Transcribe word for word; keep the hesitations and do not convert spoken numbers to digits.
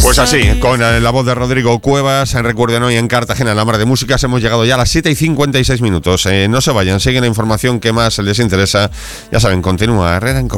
Pues así, con la voz de Rodrigo Cuevas, recuerden hoy en Cartagena, en la Mar de Músicas, hemos llegado ya a las siete y cincuenta y seis minutos. Eh, no se vayan, siguen la información que más les interesa. Ya saben, continúa Herrera en Cope.